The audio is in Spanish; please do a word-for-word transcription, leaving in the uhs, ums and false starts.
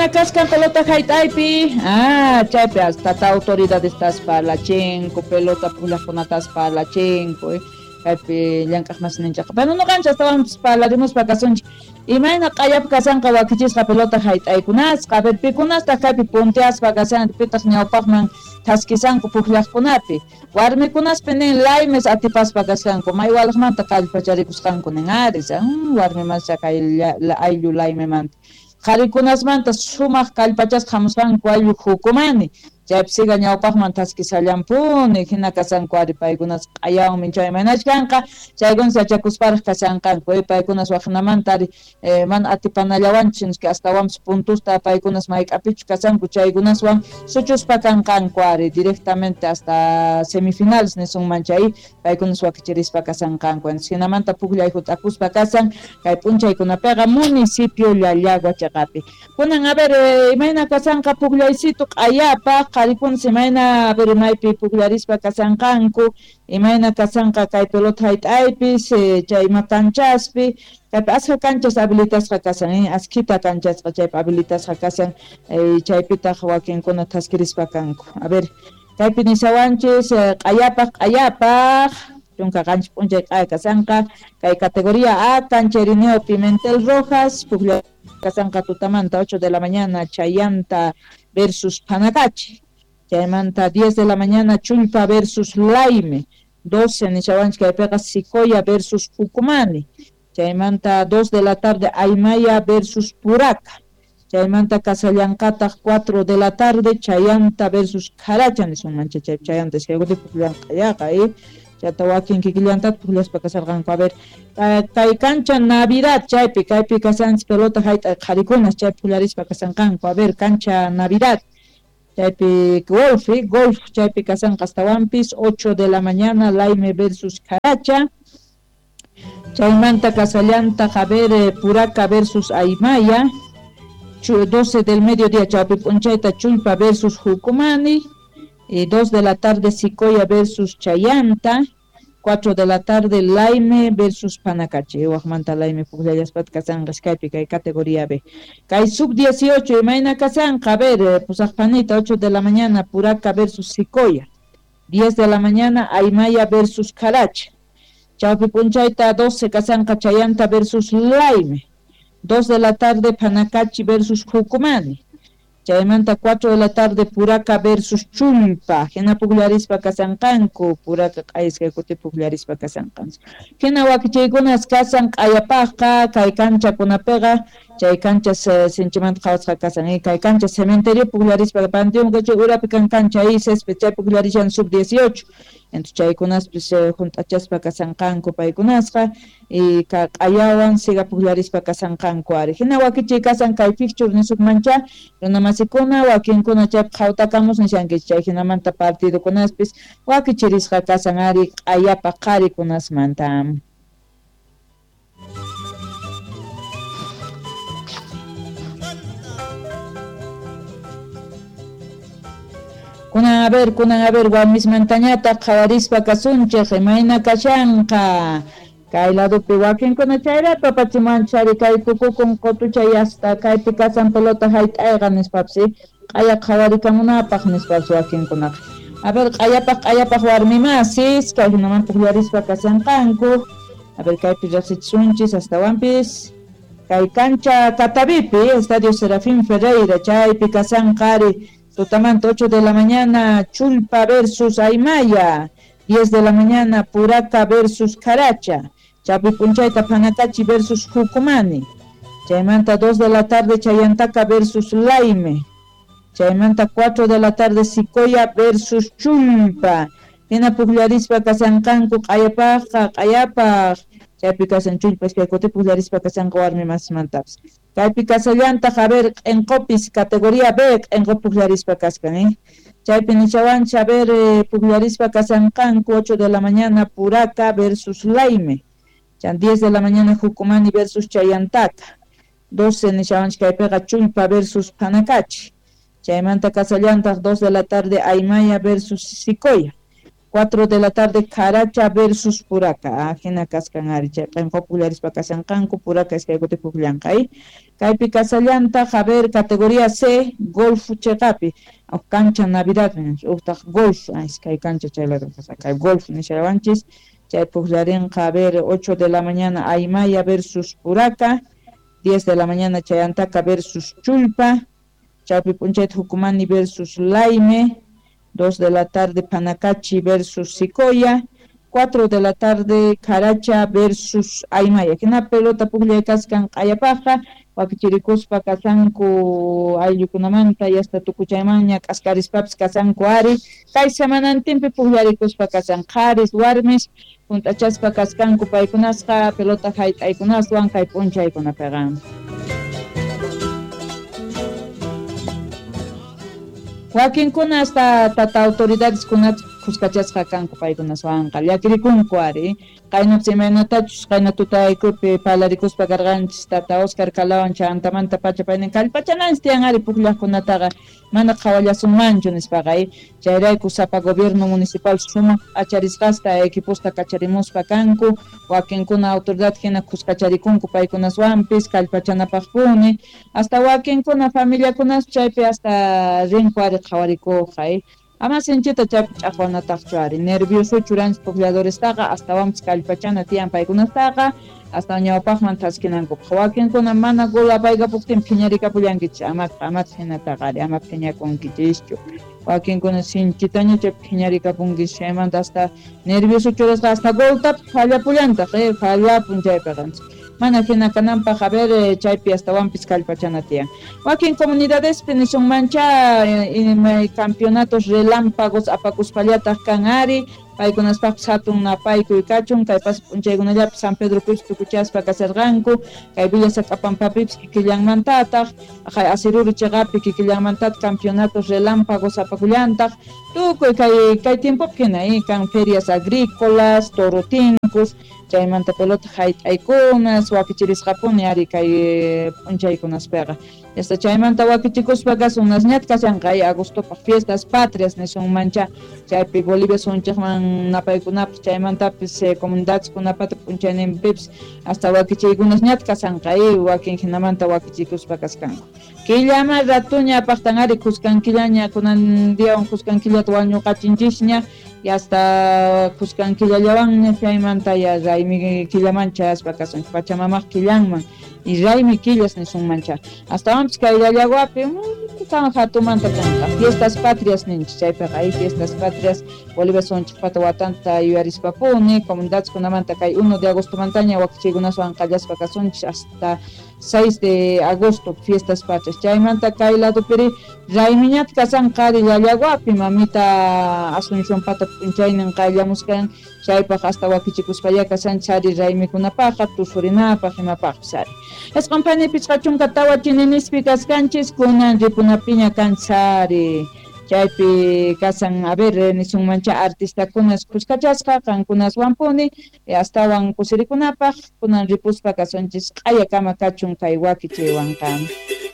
Imayna kaskan pelota haytaypi, ah, chaypi hasta ta autoridad estas parlachenko, pelota pulakunatas parlachenko, eh. Kaypi llank'aq masininchaq. Pero no cancha estábamos parlarimos vacaciones. Imayna qayap kasanqa wakichisqa pelota hayt'aykunasqa, pikunas ta kaypi punteaspa kasan pitaq ñawpaqman taskisanku puklaqkunapi. Warmikunaspi nin laymes atipaspa kaskanku, may walaqmanta kallpacharikusqanku nin aris, um, warmimascha kay ayllu laymemanta. Qharikunasmanta sumaq kallpachasqa hamusqanku ayllu hukumani. Chaypisiqa ñawpaqman taskisallampuni, hina kasanku ari paykunas q'ayawmin chaymanach kanqa, chaykunas yachakusparaq kasanqanku, eh, paykunas waqnamanta ari eh, mana atipanallawanchik que astawanpas puntusta paykunas mayk'apichu kasanku, chaykunaswan suchuspa kanqanku ari directamente hasta semifinales nisunman chay, paykunas wakichirispa kasanqanku. Hinamanta puqllay hut'akuspa kasan, kay p'unchaykunapiqa municipio Llallagua chaqapi. Kunan a ver, eh, imayna kasanqa puqllaysitu q'ayapa, qharipunas imayna a ver maypi puqllarispa kasanqanku, imayna kasanqa kay pelota hayt'aypis, eh, chayma canchaspi, kaypi asqa canchas habilitasqa kasan, eh, askhita canchasqa chaypi habilitasqa kasan, eh, chaypitaq wakinkuna taskirispa kanku. A ver, kaypi nisawanchis eh, q'ayapaq q'ayapaq, chunka qanchis p'unchay q'ay kasanqa, kay categoría A, Cancherineo Pimentel Rojas, puqlla kasanqa tutamanta ocho de la mañana, Chayanta versus Panakachi. Chaymanta diez de la mañana, Chulpa versus Laime. doce nishawanchik kaypiqa Sicoya versus Pucumani. Chaymanta dos de la tarde, Aymaya versus Puraca. Chaymanta Casallancataq cuatro de la tarde, Chayanta versus Caracha nisunmancha chay Chayanta esqaykuti puqllanqayaqa, eh. Chayta wakin kikillantat puqllaspa kasarqanku. A ver, kay cancha Navidad chaypi, kaypi kasanchis pelota hayt'a qharikunas chay puqllarispa kasanqanku. A ver, cancha Navidad. Chaypi golf, eh, golf chaypi kasanqa astawanpis ocho de la mañana, Laime versus Caracha. Chaymanta Casallanta, Javer, eh, Puraca versus Aymaya. doce del mediodía, chaypi p'unchayta Chulpa versus Jucumani. Eh, dos de la tarde, Sicoya versus Chayanta. cuatro de la tarde, Laime versus Panacachi. Waqmanta Laime puqllallaspat kasanqa kaypi kay categoría B. Kay sub dieciocho, imayna kasanqa, a ver, eh, pusaqpanita, ocho de la mañana, Puraca versus Sicoya. diez de la mañana, Aymaya versus Caracha. Chawpi p'unchayta doce kasanqa, Chayanta versus Laime. dos de la tarde, Panacachi versus Jucumani. Chaymanta cuatro de la tarde, Puraca versus Chulpa. Hina puqllarispa kasanqanku, Puraca q'ayisqa kuti puqllarispa kasanqanku. Hina wakichaykunas kasan q'ayapaqqa, kay canchakunapiqa, chay canchas uh, sinchimanta qhawasqa kasan, eh, kay cancha cementerio puqllarispa panteón chay urapi kan cancha ahí césped chay puqllarishan sub dieciocho. Entonces chaykunas pues eh, juntachaspa kasanqanku paykunasqa, y ka q'ayawan siga puqllarispa kasanqanku ari. Hina wakichay kasan kay picture nisukmancha, runamasykuna wakinkuna chay qhawtakamus nishankichik, chay hinamanta partidokunaspis wakichirisqa kasan ari q'ayapa qharikunasmanta. Kunan a ver, kunan a ver, warmismantañata qhawarispa kasunchik, imayna kashanqa. Kay ladopi wakinkuna chayra papachimanchik ari kay tukukun qotuchay hasta kaypi kasan pelota hayt'ayqa nispapsi, q'aya qhawarikamunapaq nispapsi wakinkunaqa. A ver, q'ayapaq q'ayapaq warmimasis, kay hinaman puqllarispa kasanqanku. A ver, kaypi riqsichisunchis astawanpis. Kay cancha Catavipi, Estadio Serafín Ferreira, chaypi kasanqa ari tutamanta ocho de la mañana, Chulpa versus Aymaya. diez de la mañana, Puraca versus Caracha. Chapi Punchayta Panakachi versus Jucumani. Chaymanta dos de la tarde, Chayantaca versus Laime. Chaymanta cuatro de la tarde, Sicoya versus Chulpa. Hina puqllarispa kasanqanku q'ayapaqqa, q'ayapaq. Chaypi kasan Chulpa iskaykuti puqllarispa kasanqa warmimasmantapas. Kaypi kasallanta, a ver, q'inqopis categoría B, q'inqo puqllarispa kaskan, eh. Chaypi nishawanchik, a ver, eh, puqllarispa kasanqanku ocho de la mañana, Puraca versus Laime. Chan diez de la mañana, Jucumani versus Chayantaca. doce nishawanchik kaypiqa Chulpa versus Panakachi. Chaymanta kasallanta, dos de la tarde, Aymaya versus Sicoya. cuatro de la tarde Caracha versus Puraca, ajena cascanari, chayqan popularispa kasanqanku, Puraca iskaykuti pukllanqay. Kaypi kasallanta, Javier, categoría C, golf chayqapi, o cancha Navidad, uhtaq golf, iskay cancha chaylata kay golf nishawanchis, chay puklarinqa, a ver, ocho de la mañana Aymaya versus Puraca, diez de la mañana Chayantaca versus Chulpa, Chaypi Punchayta Hucumani versus Laime, dos de la tarde Panacachi versus Sicoya, cuatro de la tarde Caracha versus Aymaya. Kina pelota puglia kaskan ayapaja, wakichirikuspa kasanku ayllukunamanta y hasta tukuchaymaña kaskarispapas kasanku ari, kay semanantinpi pugliarikuspa kasan qaris, warmis, puntachaspa kaskanku paykunasqa pelota hayt'aykunaswan kay p'unchaykunapiqa. Wakinkuna hasta tata autoridades kunata kuskachasqa kanku paykunaswanqa llakirikunku ari qaynapas imaynatachus qayna tutaykupi parlarikuspa karqanchis tata Oscar Kalawan chayantamanta pacha paynin kallpachananis tiyan ari pukllaykunataqa mana qhawallasunmanchu nispaqay chayrayku sapa gobierno municipal sumaq acharisqasta equiposta kacharimuspa kanku wakinkuna autoridad hina kuskacharikunku paykunaswanpis kallpachanapaqpuni hasta wakinkuna familiakunas chaypi hasta rinku ari qhawarikuqay ama sinchita chaypi ch'aqwanataqchu ari nervioso churanchis pobladorestaqa astawan kallpachana tiyan paykunastaqa hasta ñawpaqman thaskinankuqa wakinkuna mana gulapayqa puqtin phiñarikapullankichis ama amata hinataqa ari ama phiñakunkichischu wakinkuna sinchitaña chaypi phiñarikapunkis chaymanta hasta nervioso churasqa hasta goltapi phallapullantaq eh phallapun chaypiqa mana hina kananpaq a ver chaypi astawanpis kallpachana tiyan wakin comunidadespi nishumancha campeonatos relámpagos apakuspallataq kan ari paykunaspaqpis hatun napaykuy kachun kaypas p'unchaykunallapi San Pedropipis tukuchaspa kasarqanku kay Villa Sacapamapipis kikillanmantataq kay Asiruri chiqapi kikillanmantataq campeonatos relámpagos apakullantaq tukuy kay kay tiempopi hina kan ferias agrícolas torotincos chaymanta pelota hayt'aykunas wakichirisqapuni ari kay p'unchaykunaspiqa hasta chaymanta wakichikuspa kasunas ñat kasanqay agostopaq fiestas patrias nisunmancha chaypi Bolivia sunchaqman napaykunapas chaymantapis comunidadeskunapata p'unchayninpipish hasta wakichiykunas ñat kasanqay wakin hinamanta wakichikuspa kaskanku killama ratuña apaqtan ari kuskankillaña kunan diawan kuscankillata wañuqachinchishña y hasta kuskankillallawanña chaymanta ya raymi killamancha aspa kasunchis pachamamaq killanman y raymi killas nisunmancha astawanpis kay llallawapi kan hatumanta kanqa fiestas patrias ninchis chaypiqa hay fiestas patrias Bolivia sunchaqpata watanta yuyarispapuni comunidadeskunamanta kay uno de agostomantaña wakichiykunaswan qallaspa kasunchis hasta seis de agosto fiestas patrias chaymanta kay ladopiri raymiñata kasanqa ari llallawapi mamita Asunciónpata p'unchaynin qayllamuskan chaypaq hasta wakichikuspalla kasanchis ari raymikunapaqa tusurinapaq imapaqpis ari esqanpanipis qachunqa tawa chininispi kaskanchis kunan ripunapiña kanchis ari chaypi kasan a ver nisunmancha artistakunas kuskachasqa qankunaswanpuni astawan kusirikunapaq kunan ripuspa kasunchis q'aya kama kachun kay wakichiywanqa.